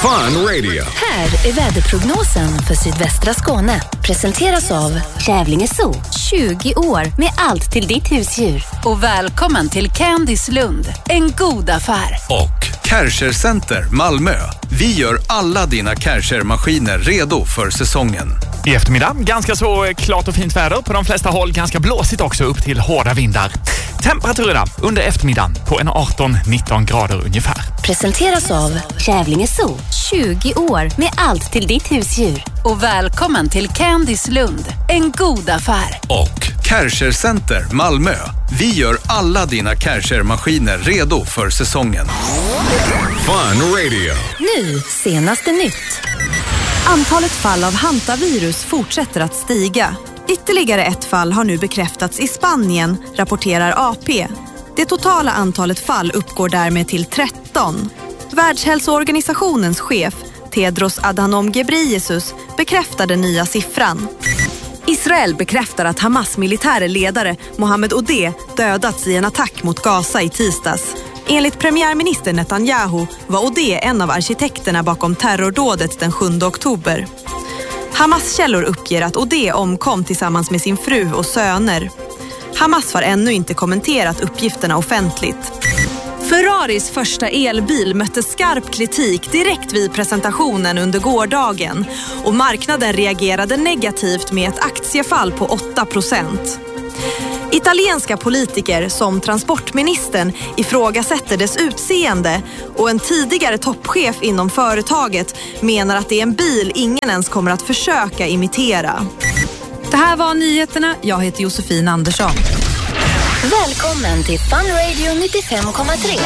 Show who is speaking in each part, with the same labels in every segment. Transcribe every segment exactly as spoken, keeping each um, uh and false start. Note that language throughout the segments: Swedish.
Speaker 1: Fun Radio.
Speaker 2: Här är väderprognosen för sydvästra Skåne. Presenteras av
Speaker 3: Kävlinge Zoo.
Speaker 2: tjugo år med allt till ditt husdjur.
Speaker 4: Och välkommen till Candice Lund. En god affär.
Speaker 1: Och Kärcher Center Malmö. Vi gör alla dina Kärcher-maskiner redo för säsongen.
Speaker 5: I eftermiddag ganska så klart och fint väder. På de flesta håll ganska blåsigt också, upp till hårda vindar. Temperaturerna under eftermiddagen på en arton nitton grader ungefär.
Speaker 2: Presenteras av
Speaker 3: Kävlinge Zoo.
Speaker 2: tjugo år med allt till ditt husdjur.
Speaker 4: Och välkommen till Candice Lund. En god affär.
Speaker 1: Och Kärcher Center Malmö. Vi gör alla dina Kärcher-maskiner redo för säsongen. Fun Radio.
Speaker 2: Nu senaste nytt.
Speaker 6: Antalet fall av hantavirus fortsätter att stiga. Ytterligare ett fall har nu bekräftats i Spanien, rapporterar A P. Det totala antalet fall uppgår därmed till tretton. Världshälsoorganisationens chef, Tedros Adhanom Ghebreyesus, bekräftar den nya siffran. Israel bekräftar att Hamas militäre ledare Mohammed Odeh dödats i en attack mot Gaza i tisdags. Enligt premiärminister Netanyahu var Odeh en av arkitekterna bakom terrordådet den sjunde oktober. Hamas-källor uppger att Odeh omkom tillsammans med sin fru och söner. Hamas har ännu inte kommenterat uppgifterna offentligt. Ferraris första elbil mötte skarp kritik direkt vid presentationen under gårdagen och marknaden reagerade negativt med ett aktiefall på åtta procent. Italienska politiker som transportministern ifrågasätter dess utseende och en tidigare toppchef inom företaget menar att det är en bil ingen ens kommer att försöka imitera. Det här var nyheterna. Jag heter Josefin Andersson.
Speaker 2: Välkommen till Fun Radio nittiofem komma tre.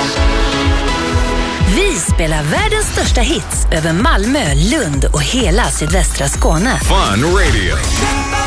Speaker 2: Vi spelar världens största hits över Malmö, Lund och hela sydvästra Skåne.
Speaker 1: Fun Radio.